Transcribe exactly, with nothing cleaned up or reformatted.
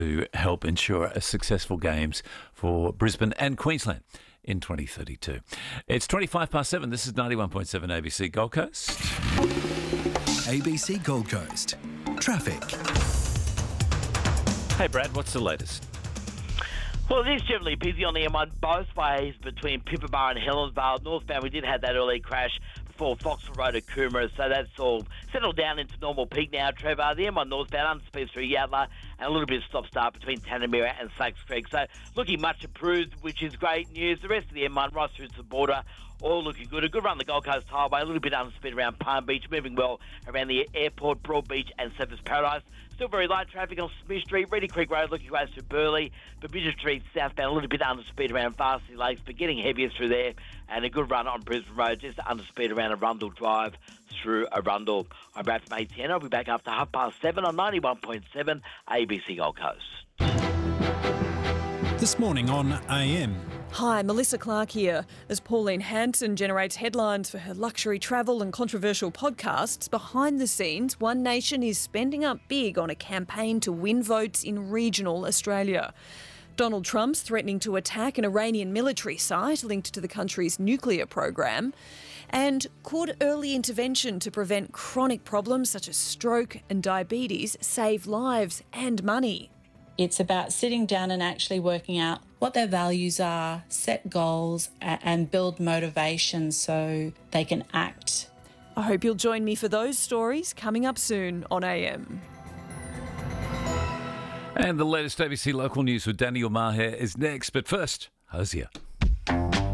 to help ensure a successful games for Brisbane and Queensland in twenty thirty-two. It's twenty-five past seven. This is ninety-one point seven A B C Gold Coast. A B C Gold Coast. Traffic. Hey Brad, what's the latest? Well, it is generally busy on the M one both ways between Pippa and Helensvale. Northbound, we did have that early crash before Foxville Road at Coomera, so that's all settled down into normal peak now, Trevor. The M one northbound, underspeed through Yatala, and a little bit of stop-start between Tanamira and Slacks Creek. So looking much improved, which is great news. The rest of the M one, right through to the border, all looking good. A good run the Gold Coast Highway, a little bit underspeed around Palm Beach, moving well around the airport, Broadbeach and Surfers Paradise. Still very light traffic on Smith Street, Reedy Creek Road looking ways through Burleigh, Babidja Street southbound, a little bit underspeed around Varsity Lakes, but getting heavier through there, and a good run on Brisbane Road, just underspeed around Arundel Drive through Arundel. I'm Brad from A T N. I'll be back after half past seven on ninety-one point seven A B C Gold Coast. This morning on A M. Hi, Melissa Clark here. As Pauline Hanson generates headlines for her luxury travel and controversial podcasts, behind the scenes, One Nation is spending up big on a campaign to win votes in regional Australia. Donald Trump's threatening to attack an Iranian military site linked to the country's nuclear program. And could early intervention to prevent chronic problems such as stroke and diabetes save lives and money? It's about sitting down and actually working out what their values are, set goals, and build motivation so they can act. I hope you'll join me for those stories coming up soon on A M. And the latest A B C local news with Daniel Maher is next. But first, Hosier.